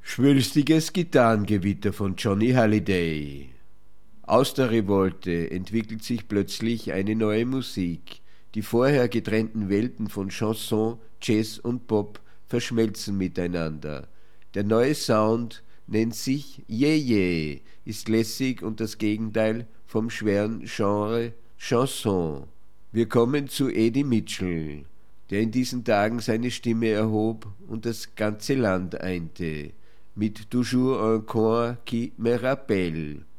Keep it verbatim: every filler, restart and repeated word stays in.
Schwülstiges Gitarrengewitter von Johnny Hallyday. Aus der Revolte entwickelt sich plötzlich eine neue Musik. Die vorher getrennten Welten von Chanson, Jazz und Pop verschmelzen miteinander. Der neue Sound nennt sich Yeah Yeah, ist lässig und das Gegenteil vom schweren Genre Chanson. Wir kommen zu Eddie Mitchell, der in diesen Tagen seine Stimme erhob und das ganze Land einte, mit Toujours un coin qui me rappelle.